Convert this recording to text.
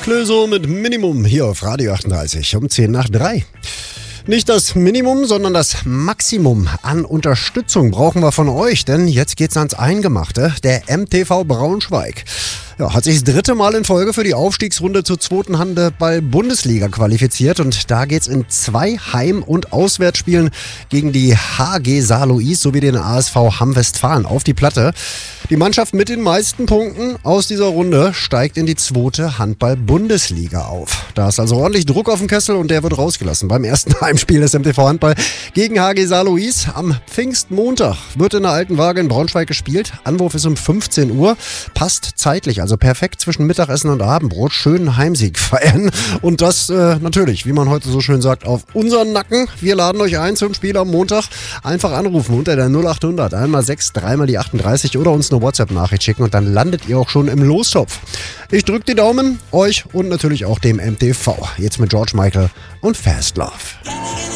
Clouseau mit Minimum hier auf Radio 38 um 10 nach 3. Nicht das Minimum, sondern das Maximum an Unterstützung brauchen wir von euch, denn jetzt geht's ans Eingemachte. Der MTV Braunschweig hat sich das dritte Mal in Folge für die Aufstiegsrunde zur zweiten Handball-Bundesliga qualifiziert und da geht's in 2 Heim- und Auswärtsspielen gegen die HG Saarlouis sowie den ASV Hamm-Westfalen auf die Platte. Die Mannschaft mit den meisten Punkten aus dieser Runde steigt in die zweite Handball-Bundesliga auf. Da ist also ordentlich Druck auf dem Kessel und der wird rausgelassen beim ersten Heimspiel des MTV Handball gegen HG Saarlouis. Am Pfingstmontag wird in der Alten Waage in Braunschweig gespielt. Anwurf ist um 15 Uhr. Passt zeitlich, also perfekt zwischen Mittagessen und Abendbrot. Schönen Heimsieg feiern. Und das natürlich, wie man heute so schön sagt, auf unseren Nacken. Wir laden euch ein zum Spiel am Montag. Einfach anrufen unter der 0800 1x6 3x die 38 oder uns eine WhatsApp-Nachricht schicken und dann landet ihr auch schon im Lostopf. Ich drücke die Daumen, euch und natürlich auch dem MTV. Jetzt mit George Michael und Fast Love.